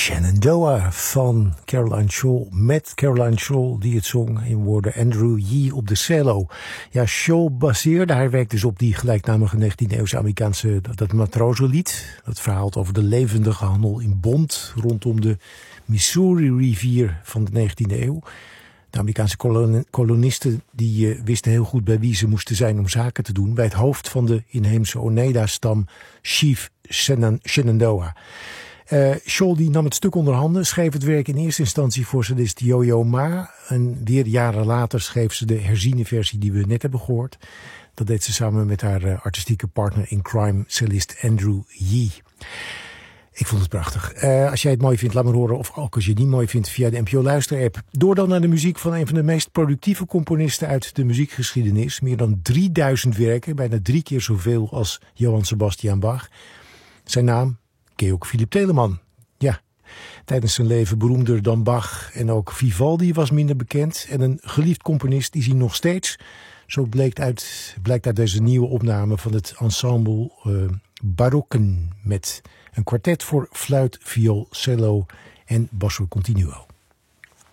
Shenandoah van Caroline Shaw, met Caroline Shaw die het zong in woorden Andrew Yee op de cello. Ja, Shaw baseerde haar werk dus op die gelijknamige 19e-eeuwse Amerikaanse dat matrozenlied. Dat verhaalt over de levendige handel in bont rondom de Missouri-rivier van de 19e eeuw. De Amerikaanse kolonisten die wisten heel goed bij wie ze moesten zijn om zaken te doen. Bij het hoofd van de inheemse Oneida-stam Chief Shenandoah. Shaw die nam het stuk onder handen, schreef het werk in eerste instantie voor cellist Yo-Yo Ma. En weer jaren later schreef ze de herziene versie die we net hebben gehoord. Dat deed ze samen met haar artistieke partner in crime, cellist Andrew Yee. Ik vond het prachtig. Als jij het mooi vindt, laat me horen. Of ook als je het niet mooi vindt, via de NPO Luister-app. Door dan naar de muziek van een van de meest productieve componisten uit de muziekgeschiedenis. Meer dan 3000 werken, bijna 3 keer zoveel als Johann Sebastian Bach. Zijn naam? Georg Philipp Telemann. Ja, tijdens zijn leven beroemder dan Bach. En ook Vivaldi was minder bekend. En een geliefd componist is hij nog steeds. Zo blijkt uit deze nieuwe opname van het ensemble Barokken. Met een kwartet voor fluit, viool, cello en basso continuo.